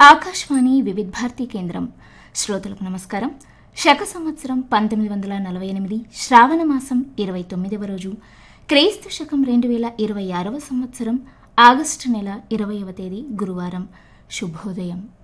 ఆకాశవాణి వివిధ భారతి కేంద్రం. శ్రోతలకు నమస్కారం. శక సంవత్సరం 1948 శ్రావణ మాసం 29వ రోజు, క్రీస్తు శకం 2026వ సంవత్సరం ఆగస్టు నెల 20వ తేదీ గురువారం. శుభోదయం.